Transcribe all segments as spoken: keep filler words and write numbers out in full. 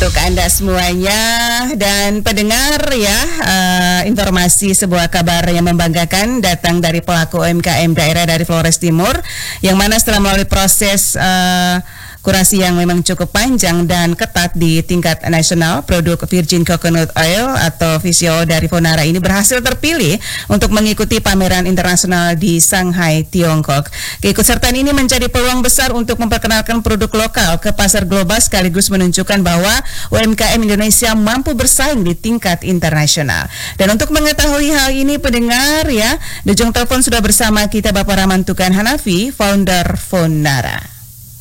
untuk Anda semuanya dan pendengar ya, uh, informasi sebuah kabar yang membanggakan datang dari pelaku U M K M daerah dari Flores Timur, yang mana setelah melalui proses uh, kurasi yang memang cukup panjang dan ketat di tingkat nasional, produk Virgin Coconut Oil atau V C O dari Fonara ini berhasil terpilih untuk mengikuti pameran internasional di Shanghai, Tiongkok. Keikutsertaan ini menjadi peluang besar untuk memperkenalkan produk lokal ke pasar global sekaligus menunjukkan bahwa U M K M Indonesia mampu bersaing di tingkat internasional. Dan untuk mengetahui hal ini, pendengar ya, di ujung telepon sudah bersama kita Bapak Ramantukan Hanafi, founder Fonara.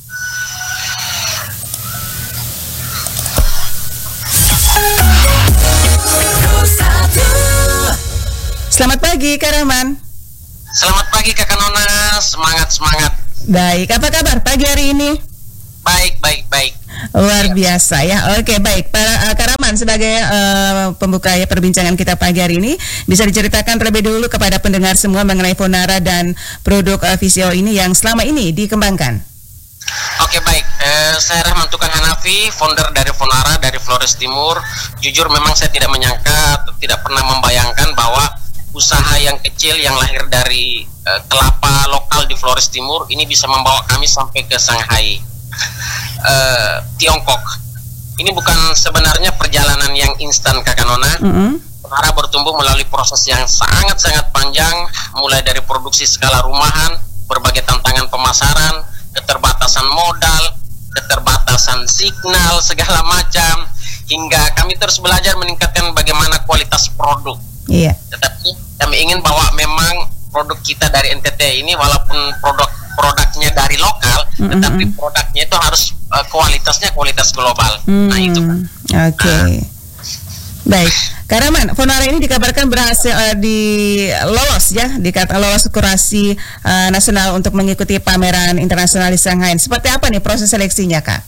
Selamat pagi Kak Rahman. Selamat pagi Kakak Nona, semangat-semangat. Baik, apa kabar pagi hari ini? Baik, baik, baik. Luar biasa ya. Oke, baik. Para uh, Kak Rahman, sebagai uh, pembuka ya perbincangan kita pagi hari ini, bisa diceritakan terlebih dulu kepada pendengar semua mengenai Fonara dan produk uh, V C O ini yang selama ini dikembangkan. Oke, baik. Eh, saya Ramantukan Hanafi, founder dari Fonara dari Flores Timur. Jujur memang saya tidak menyangka atau tidak pernah membayangkan bahwa usaha yang kecil yang lahir dari uh, kelapa lokal di Flores Timur ini bisa membawa kami sampai ke Shanghai, uh, Tiongkok. Ini bukan sebenarnya perjalanan yang instan Kakak Nona. Mm-hmm. Fonara bertumbuh melalui proses yang sangat-sangat panjang, mulai dari produksi skala rumahan, berbagai tantangan pemasaran, keterbatasan modal, keterbatasan signal, segala macam, hingga kami terus belajar meningkatkan bagaimana kualitas produk. Iya. Tetapi kami ingin bahwa memang produk kita dari N T T ini walaupun produk produknya dari lokal, mm-hmm. tetapi produknya itu harus uh, kualitasnya kualitas global. Mm. Nah itu. Oke. Okay. Nah. Baik, Kak Rahman, Fonara ini dikabarkan berhasil uh, di lolos ya, dikata lolos kurasi uh, nasional untuk mengikuti pameran internasional di Shanghai. Seperti apa nih proses seleksinya, Kak?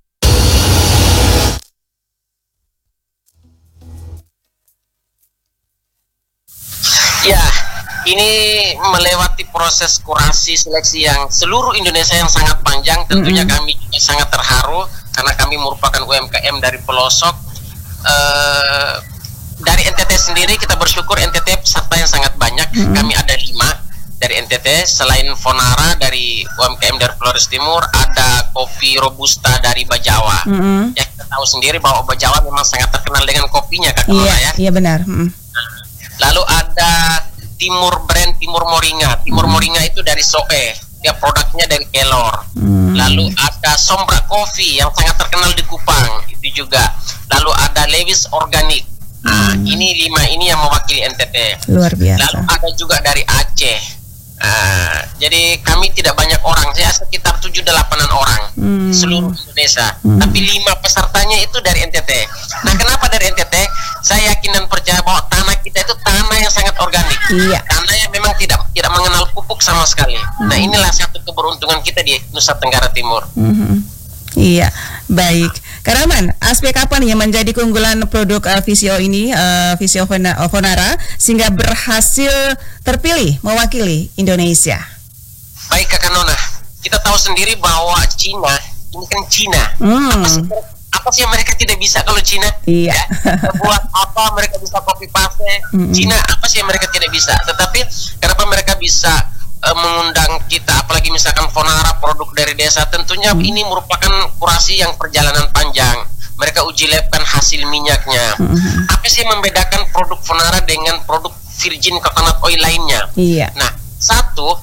Ya, ini melewati proses kurasi seleksi yang seluruh Indonesia yang sangat panjang. Tentunya mm-hmm. kami juga sangat terharu karena kami merupakan U M K M dari pelosok. Uh, dari N T T sendiri kita bersyukur N T T peserta yang sangat banyak. Mm-hmm. Kami ada lima dari N T T. Selain Fonara dari U M K M dari Flores Timur, ada kopi Robusta dari Bajawa. Mm-hmm. Ya kita tahu sendiri bahwa Bajawa memang sangat terkenal dengan kopinya, Kak Nona yeah, ya. Iya benar. Mm-hmm. Lalu ada Timur brand Timur Moringa. Timur Moringa itu dari Soe, dia produknya dari Kelor. Hmm. Lalu ada Sombra Coffee yang sangat terkenal di Kupang, itu juga. Lalu ada Lewis Organic. Nah, hmm. ini lima ini yang mewakili N T T. Luar biasa. Lalu ada juga dari Aceh. Nah, jadi kami tidak banyak orang, saya sekitar tujuh delapanan orang hmm. seluruh Indonesia. Hmm. Tapi lima pesertanya itu dari N T T. Nah, kenapa dari N T T? Saya yakin dan percaya bahwa tanah kita itu tanah yang sangat organik. Iya. Tanah yang memang tidak tidak mengenal pupuk sama sekali. Hmm. Nah, inilah satu keberuntungan kita di Nusa Tenggara Timur. Hmm. Iya, baik. Kak Rahman, aspek apa nih yang menjadi keunggulan produk uh, V C O ini, uh, V C O Fonara, sehingga berhasil terpilih mewakili Indonesia? Baik Kakak Nona, kita tahu sendiri bahwa Cina, ini kan Cina. Hmm. Apa sih, apa sih yang mereka tidak bisa kalau Cina? Iya. Ya, buat apa mereka bisa copy paste? Mm-hmm. Cina, apa sih yang mereka tidak bisa? Tetapi kenapa mereka bisa uh, mengundang kita, apalagi misalkan Fonara produk dari desa, tentunya mm-hmm. ini merupakan kurasi yang perjalanan panjang. Mereka uji labkan hasil minyaknya. Mm-hmm. Apa sih yang membedakan produk Fonara dengan produk Virgin Coconut Oil lainnya? Iya. Nah, satu,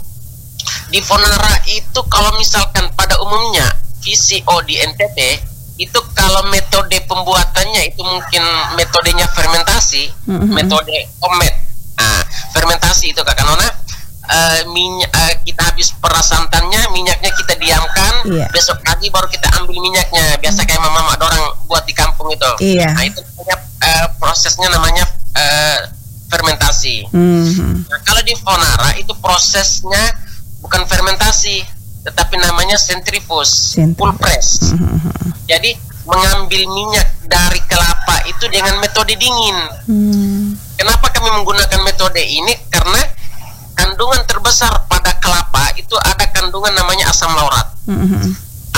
di Fonara itu kalau misalkan pada umumnya V C O di N T T itu kalau metode pembuatannya itu mungkin metodenya fermentasi, mm-hmm. metode omet. Nah, fermentasi itu Kakak Nona, uh, minyak uh, kita habis peras santannya, minyaknya kita diamkan, yeah. besok pagi baru kita ambil minyaknya. Biasa kayak mama-mama orang buat di kampung itu. Yeah. Nah, itu namanya, uh, prosesnya namanya uh, fermentasi. Mm-hmm. Nah, kalau di Fonara itu prosesnya bukan fermentasi, tetapi namanya centrifuge, full press. Mm-hmm. Jadi mengambil minyak dari kelapa itu dengan metode dingin. Hmm. Kenapa kami menggunakan metode ini? Karena kandungan terbesar pada kelapa itu ada kandungan namanya asam laurat. Mm-hmm.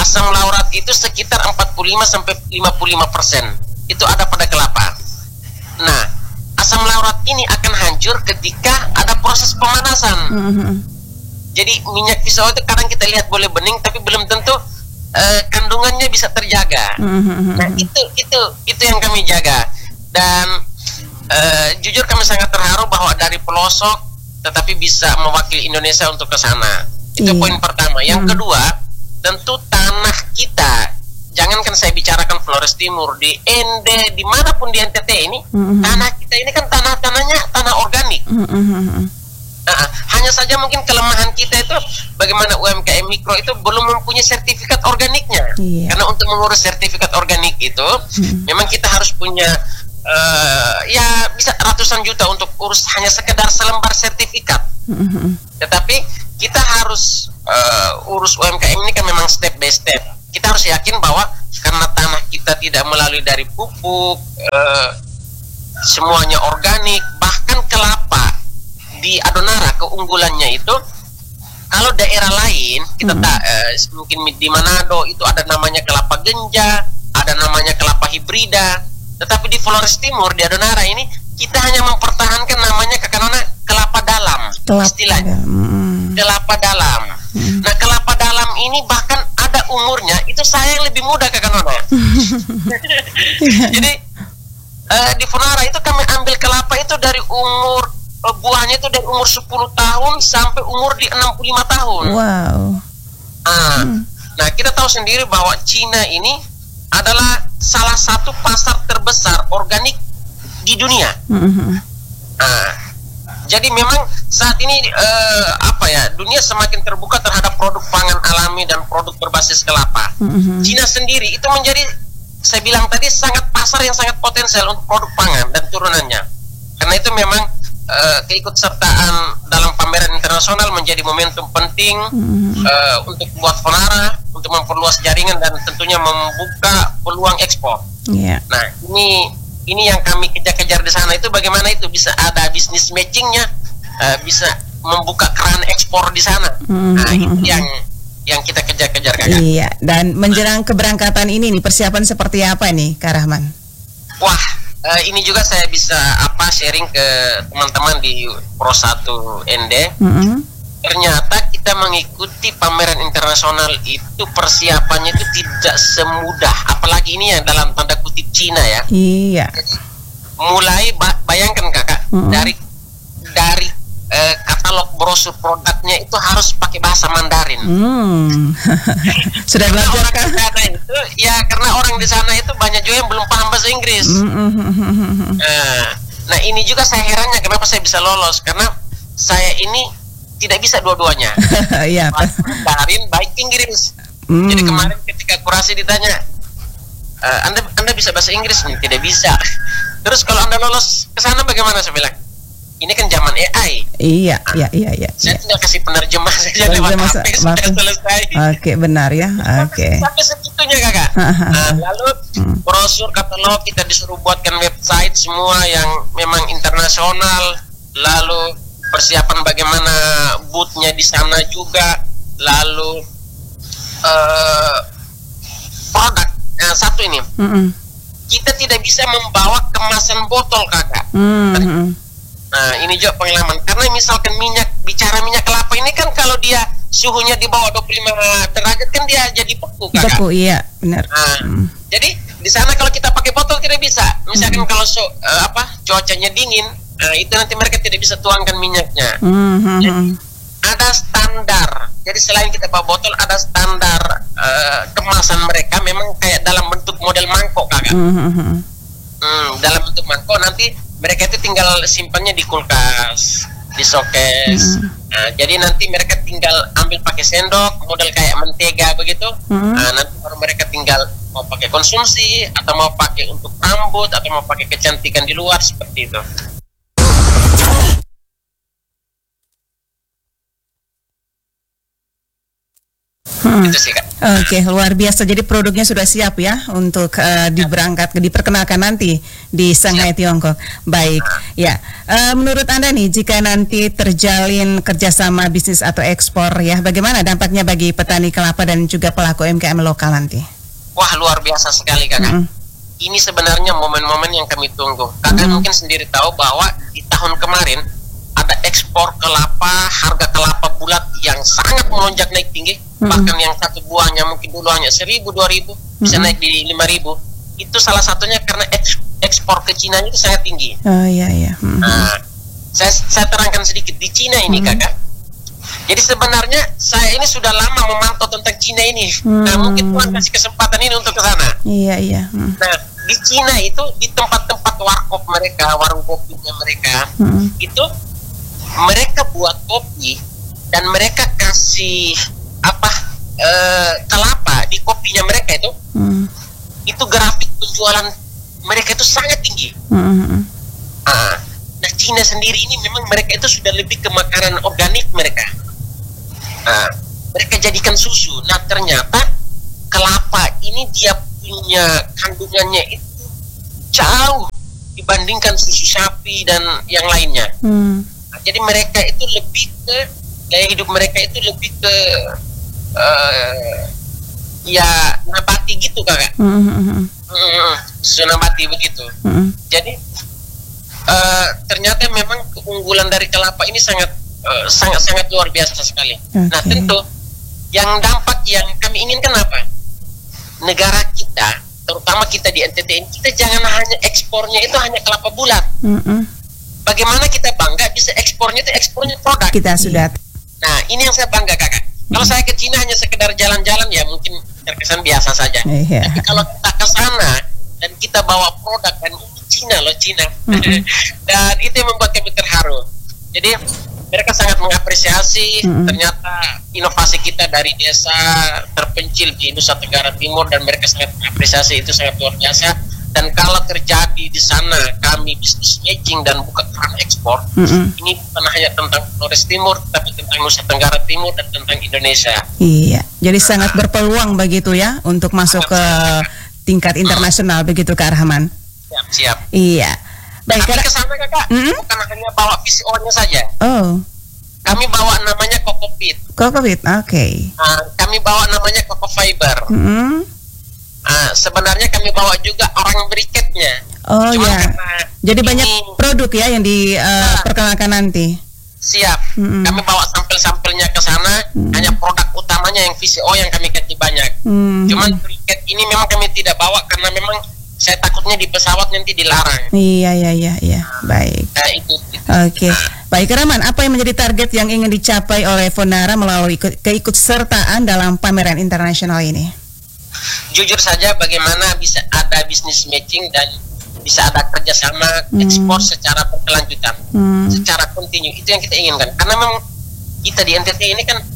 asam laurat itu sekitar empat puluh lima sampai lima puluh lima persen itu ada pada kelapa. Nah, asam laurat ini akan hancur ketika ada proses pemanasan. Mm-hmm. Jadi minyak pisau itu kadang kita lihat boleh bening, tapi belum tentu uh, kandungannya bisa terjaga. Mm-hmm. Nah, itu itu itu yang kami jaga. Dan uh, jujur kami sangat terharu bahwa dari pelosok tetapi bisa mewakili Indonesia untuk ke sana. Itu yeah. poin pertama. Yang mm. kedua, tentu tanah kita, jangankan saya bicarakan Flores Timur, di N D, dimanapun di N T T ini, mm-hmm. tanah kita ini kan tanah-tanahnya tanah organik. Mm-hmm. Nah, hanya saja mungkin kelemahan kita itu bagaimana U M K M mikro itu belum mempunyai sertifikat organiknya. Yeah. Karena untuk mengurus sertifikat organik itu, mm-hmm. memang kita harus punya uh, ya bisa ratusan juta untuk urus hanya sekedar selembar sertifikat. Mm-hmm. Tetapi kita harus uh, urus U M K M ini kan memang step by step. Kita harus yakin bahwa karena tanah kita tidak melalui dari pupuk, uh, semuanya organik, bahkan kelapa di Adonara keunggulannya itu, kalau daerah lain kita hmm. tak uh, mungkin di Manado itu ada namanya kelapa genja, ada namanya kelapa hibrida, tetapi di Flores Timur di Adonara ini kita hanya mempertahankan namanya kakaknona kelapa dalam, kelapa istilahnya hmm. kelapa dalam. Hmm. Nah, kelapa dalam ini bahkan ada umurnya itu saya yang lebih muda kakaknona. Jadi uh, di Fonara itu kami ambil kelapa itu dari umur buahnya itu dari umur sepuluh tahun sampai umur di enam puluh lima tahun. Wow. Nah, hmm. nah kita tahu sendiri bahwa Cina ini adalah salah satu pasar terbesar organik di dunia. Hmm. Nah, jadi memang saat ini eh, apa ya, dunia semakin terbuka terhadap produk pangan alami dan produk berbasis kelapa. Hmm. Cina sendiri itu menjadi, saya bilang tadi, sangat pasar yang sangat potensial untuk produk pangan dan turunannya. Karena itu memang Uh, keikutsertaan dalam pameran internasional menjadi momentum penting mm-hmm. uh, untuk buat Fonara, untuk memperluas jaringan dan tentunya membuka peluang ekspor. Yeah. Nah, ini ini yang kami kejar-kejar di sana itu, bagaimana itu bisa ada bisnis matchingnya, uh, bisa membuka keran ekspor di sana. Mm-hmm. Nah, itu yang yang kita kejar-kejar, kakak. Iya. Dan menjelang keberangkatan ini nih, persiapan seperti apa nih, Kak Rahman? Wah. Uh, ini juga saya bisa apa sharing ke teman-teman di Pro satu N D. Mm-hmm. Ternyata kita mengikuti pameran internasional itu persiapannya itu tidak semudah, apalagi ini yang dalam tanda kutip Cina ya. Iya. Jadi, mulai ba- bayangkan kakak, mm-hmm. dari dari uh, katalog brosur produknya itu harus pakai bahasa Mandarin. Mm. Sudah belajar kan? Itu ya karena orang di sana itu banyak juga yang belum paham bahasa Inggris. Mm-hmm. Nah, nah ini juga saya herannya kenapa saya bisa lolos, karena saya ini tidak bisa dua-duanya. Iya. Baik Mandarin, baik Inggris. Mm. Jadi kemarin ketika kurasi ditanya, e, anda anda bisa bahasa Inggris? Nih, tidak bisa. Terus kalau anda lolos ke sana bagaimana? Saya bilang, ini kan zaman A I. Iya, nah, iya, iya, iya. Saya tinggal kasih penerjemah saja lewat H P sudah selesai. Oke, benar ya. Oke. Sampai segitunya kakak. Nah, lalu hmm. brosur katalog kita disuruh buatkan website semua yang memang internasional. Lalu persiapan bagaimana boothnya di sana juga. Lalu uh, produk. Nah, satu ini. Hmm. Kita tidak bisa membawa kemasan botol kakak. Hmm. Nah, ini juga pengalaman, karena misalkan minyak, bicara minyak kelapa ini kan kalau dia suhunya di bawah dua puluh lima derajat kan dia jadi beku, kakak. Beku, iya, benar. Nah, hmm. jadi di sana kalau kita pakai botol tidak bisa. Misalkan hmm. kalau so, uh, apa cuacanya dingin, uh, itu nanti mereka tidak bisa tuangkan minyaknya. Hmm. Jadi, ada standar. Jadi selain kita bawa botol, ada standar uh, kemasan mereka memang kayak dalam bentuk model mangkok, kakak. Hmm. Hmm, dalam bentuk mangkok, nanti mereka itu tinggal simpannya di kulkas, di showcase. Mm. Nah, jadi nanti mereka tinggal ambil pakai sendok, model kayak mentega begitu. Mm. Nah, nanti baru mereka tinggal mau pakai konsumsi, atau mau pakai untuk rambut, atau mau pakai kecantikan di luar, seperti itu. Hmm. Itu sih, Kak. Oke, luar biasa. Jadi produknya sudah siap ya untuk uh, diberangkat, diperkenalkan nanti di Shanghai, Tiongkok. Baik, ya. Uh, menurut Anda nih, jika nanti terjalin kerjasama bisnis atau ekspor ya, bagaimana dampaknya bagi petani kelapa dan juga pelaku U M K M lokal nanti? Wah, luar biasa sekali kakak. Mm-hmm. Ini sebenarnya momen-momen yang kami tunggu. Kakak mm-hmm. mungkin sendiri tahu bahwa di tahun kemarin ada ekspor kelapa, harga kelapa bulat yang sangat melonjak naik tinggi. Mm-hmm. Bahkan yang satu buahnya mungkin dulu hanya seribu, dua ribu, mm-hmm. bisa naik di lima ribu. Itu salah satunya karena eks, ekspor ke Cina itu sangat tinggi. Oh iya iya. Mm-hmm. Nah, saya, saya terangkan sedikit di Cina ini mm-hmm. kakak. Jadi sebenarnya saya ini sudah lama memantau tentang Cina ini. Mm-hmm. Nah mungkin Tuhan kasih kesempatan ini untuk ke sana. Iya iya. Mm-hmm. Nah di Cina itu di tempat-tempat warkop mereka, warung kopinya mereka, mm-hmm. itu mereka buat kopi dan mereka kasih apa uh, kelapa di kopinya mereka itu, mm. itu grafik penjualan mereka itu sangat tinggi. Mm-hmm. uh, nah Cina sendiri ini memang mereka itu sudah lebih ke makanan organik mereka. uh, mereka jadikan susu. Nah ternyata kelapa ini dia punya kandungannya itu jauh dibandingkan susu sapi dan yang lainnya. Mm. Jadi mereka itu lebih ke gaya hidup mereka itu lebih ke uh, ya nabati gitu kakak. Mm-hmm. Mm, nabati begitu. Mm-hmm. Jadi uh, ternyata memang keunggulan dari kelapa ini sangat uh, sangat sangat luar biasa sekali. Okay. Nah tentu yang dampak yang kami inginkan apa? Negara kita, terutama kita di N T T ini, kita jangan hanya ekspornya itu hanya kelapa bulat. Mm-hmm. Bagaimana kita bangga bisa ekspornya itu ekspornya produk. Kita sudah. Nah ini yang saya bangga kakak. Hmm. Kalau saya ke Cina hanya sekedar jalan-jalan ya mungkin terkesan biasa saja. Yeah. Tapi kalau kita ke sana dan kita bawa produk dan ini Cina loh Cina. Hmm. Dan itu yang membuat kami terharu. Jadi mereka sangat mengapresiasi hmm. ternyata inovasi kita dari desa terpencil di Nusa Tenggara Timur dan mereka sangat mengapresiasi itu sangat luar biasa. Dan kalau terjadi di sana kami bisnis matching dan buka keran ekspor, mm-hmm. ini bukan hanya tentang Flores Timur, tapi tentang Nusa Tenggara Timur dan tentang Indonesia. Iya, jadi nah, sangat berpeluang begitu ya untuk masuk ke tingkat internasional hmm. begitu Kak Rahman. Siap, siap. Iya. Baik, tapi ke sana kakak, mm-hmm. bukan hanya bawa V C O-nya saja. Oh. Kami bawa namanya Kokopit. Kokopit, oke. Okay. Nah, kami bawa namanya Koko Fiber. Mm-hmm. Nah, sebenarnya kami bawa juga orang briketnya. Oh ya. Jadi banyak produk ya yang diperkenalkan uh, nah, nanti. Siap. Mm-hmm. Kami bawa sampel-sampelnya ke sana. Mm-hmm. Hanya produk utamanya yang V C O yang kami kasih banyak. Mm-hmm. Cuman briket ini memang kami tidak bawa karena memang saya takutnya di pesawat nanti dilarang. Iya iya iya iya. Baik. Nah, itu, itu. Oke. Okay. Nah. Baik Rahman, apa yang menjadi target yang ingin dicapai oleh Fonara melalui keikutsertaan dalam pameran internasional ini? Jujur saja bagaimana bisa ada bisnis matching dan bisa ada kerjasama hmm. ekspor secara berkelanjutan, hmm. secara kontinu, itu yang kita inginkan. Karena memang kita di N T T ini kan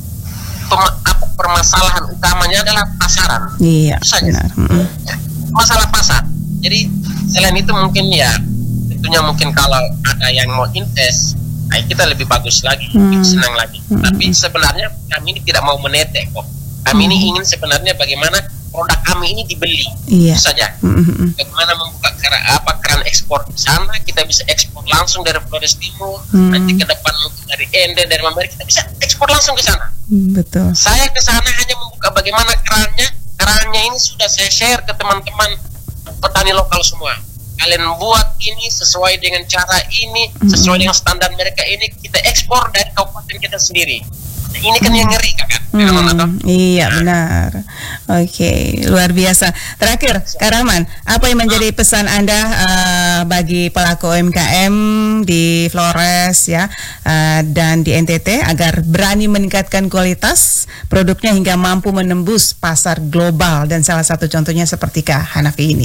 pem- apa, permasalahan utamanya adalah pasaran. Iya. Itu saja. Benar. Hmm. Ya, masalah pasar. Jadi selain itu mungkin ya tentunya mungkin kalau ada yang mau invest, nah kita lebih bagus lagi, hmm. lebih senang lagi. Hmm. Tapi sebenarnya kami ini tidak mau menetek kok. Kami hmm. ini ingin sebenarnya bagaimana produk kami ini dibeli, iya. itu saja. Mm-hmm. Bagaimana membuka keran, apa keran ekspor di sana, kita bisa ekspor langsung dari Flores Timur, mm. nanti ke depan mungkin dari Ende, dari Amerika, kita bisa ekspor langsung ke sana. Mm, betul. Saya ke sana hanya membuka bagaimana kerannya, kerannya ini sudah saya share ke teman-teman petani lokal semua. Kalian buat ini sesuai dengan cara ini, mm. sesuai dengan standar mereka ini, kita ekspor dari kabupaten kita sendiri. Ini kan yang ngeri kakak. Hmm, iya benar. Oke, okay, luar biasa. Terakhir, Kak Rahman, apa yang menjadi pesan Anda uh, bagi pelaku U M K M di Flores ya uh, dan di N T T agar berani meningkatkan kualitas produknya hingga mampu menembus pasar global dan salah satu contohnya seperti Kak Hanafi ini?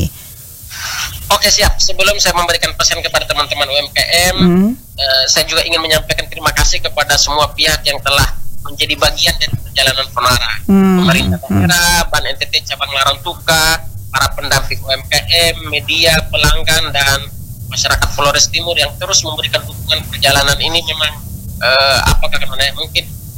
Oke siap. Sebelum saya memberikan pesan kepada teman-teman U M K M, hmm. uh, saya juga ingin menyampaikan terima kasih kepada semua pihak yang telah menjadi bagian dari perjalanan Fonara, hmm. pemerintah daerah, hmm. Ban N T T cabang Larantuka, para pendamping U M K M, media, pelanggan dan masyarakat Flores Timur yang terus memberikan dukungan perjalanan ini. Memang uh, apakah namanya mungkin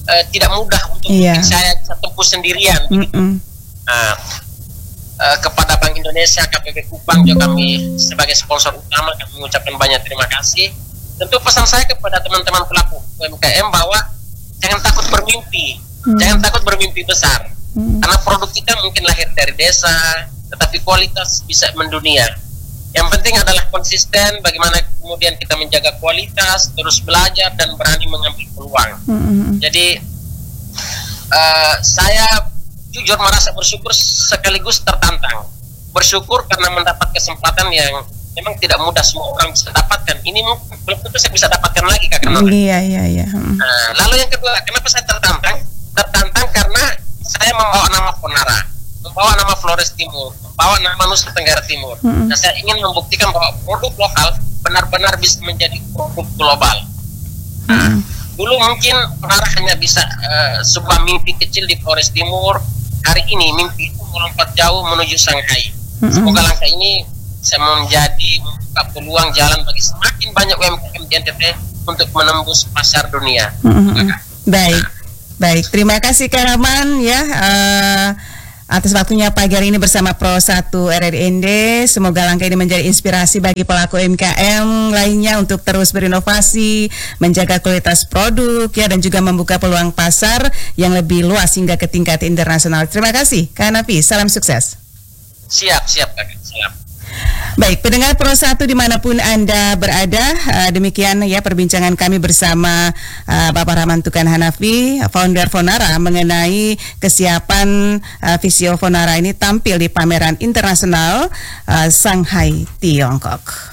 uh, tidak mudah untuk yeah. mungkin saya bisa tempuh sendirian. Mm-mm. Nah, uh, kepada Bank Indonesia, K P B Kupang juga kami sebagai sponsor utama kami mengucapkan banyak terima kasih. Tentu pesan saya kepada teman-teman pelaku U M K M bahwa jangan takut bermimpi, mm. jangan takut bermimpi besar. Mm. Karena produk kita mungkin lahir dari desa, tetapi kualitas bisa mendunia. Yang penting adalah konsisten, bagaimana kemudian kita menjaga kualitas, terus belajar dan berani mengambil peluang. Mm-hmm. Jadi uh, saya jujur merasa bersyukur sekaligus tertantang. Bersyukur karena mendapat kesempatan yang memang tidak mudah semua orang bisa dapatkan. Ini belum tentu saya bisa dapatkan lagi, Kak Nona. Iya, iya, iya. Nah, lalu yang kedua, kenapa saya tertantang? Tertantang karena saya membawa nama Fonara, membawa nama Flores Timur, membawa nama Nusa Tenggara Timur. Mm-hmm. Nah, saya ingin membuktikan bahwa produk lokal benar-benar bisa menjadi produk global. Nah, mm-hmm. dulu mungkin Fonara hanya bisa uh, sebuah mimpi kecil di Flores Timur. Hari ini mimpi itu melompat jauh menuju Shanghai. Mm-hmm. Semoga langkah ini bisa menjadi membuka peluang jalan bagi semakin banyak U M K M di N T T untuk menembus pasar dunia. Mm-hmm. Baik, baik. Terima kasih Kak Rahman ya. Uh, atas waktunya pagi hari ini bersama Pro satu R R I N D. Semoga langkah ini menjadi inspirasi bagi pelaku U M K M lainnya untuk terus berinovasi, menjaga kualitas produk ya, dan juga membuka peluang pasar yang lebih luas hingga ke tingkat internasional. Terima kasih Kak Hanafi, salam sukses. Siap, siap Kak, siap. Baik, pendengar Pro satu dimanapun Anda berada, uh, demikian ya perbincangan kami bersama uh, Bapak Rahman Tukan Hanafi, founder Fonara, mengenai kesiapan uh, Visio Fonara ini tampil di pameran internasional uh, Shanghai, Tiongkok.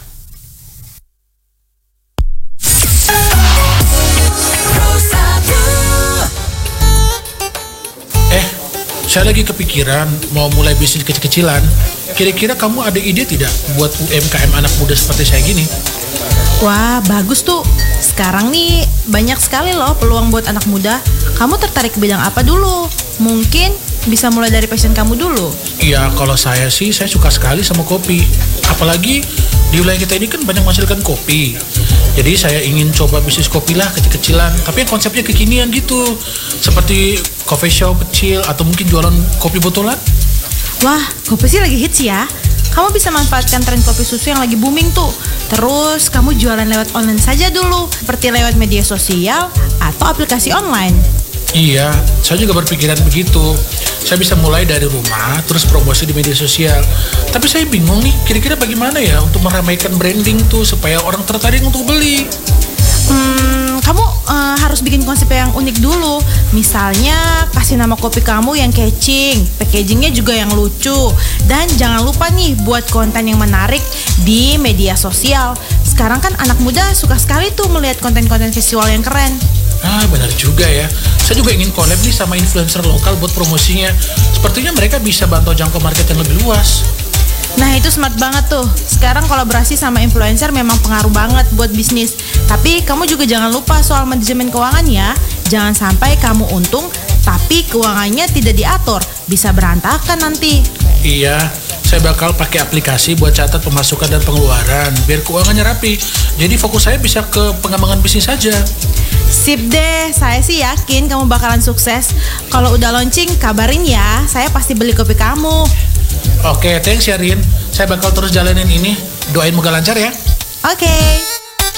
Eh, saya lagi kepikiran mau mulai bisnis kecil-kecilan. Kira-kira kamu ada ide tidak buat U M K M anak muda seperti saya gini? Wah, bagus tuh. Sekarang nih banyak sekali loh peluang buat anak muda. Kamu tertarik ke bidang apa dulu? Mungkin bisa mulai dari passion kamu dulu. Iya, kalau saya sih, saya suka sekali sama kopi. Apalagi di wilayah kita ini kan banyak menghasilkan kopi. Jadi saya ingin coba bisnis kopi lah kecil-kecilan. Tapi yang konsepnya kekinian gitu. Seperti coffee shop kecil atau mungkin jualan kopi botolan. Wah, kopi sih lagi hits ya. Kamu bisa manfaatkan tren kopi susu yang lagi booming tuh. Terus kamu jualan lewat online saja dulu, seperti lewat media sosial atau aplikasi online. Iya, saya juga berpikiran begitu. Saya bisa mulai dari rumah, terus promosi di media sosial. Tapi saya bingung nih, kira-kira bagaimana ya untuk meramaikan branding tuh supaya orang tertarik untuk beli. Hmm, kamu uh, harus bikin konsep yang unik dulu. Misalnya kasih nama kopi kamu yang catching, packagingnya juga yang lucu. Dan jangan lupa nih buat konten yang menarik di media sosial. Sekarang kan anak muda suka sekali tuh melihat konten-konten visual yang keren. Ah, benar juga ya. Saya juga ingin collab nih sama influencer lokal buat promosinya. Sepertinya mereka bisa bantu jangkau market yang lebih luas. Nah, itu smart banget tuh. Sekarang kolaborasi sama influencer memang pengaruh banget buat bisnis. Tapi kamu juga jangan lupa soal manajemen keuangan ya. Jangan sampai kamu untung tapi keuangannya tidak diatur, bisa berantakan nanti. Iya, saya bakal pakai aplikasi buat catat pemasukan dan pengeluaran biar keuangannya rapi. Jadi fokus saya bisa ke pengembangan bisnis saja. Sip deh, saya sih yakin kamu bakalan sukses. Kalau udah launching, kabarin ya. Saya pasti beli kopi kamu. Oke, thanks ya Rin. Saya bakal terus jalanin ini. Doain moga lancar ya. Oke.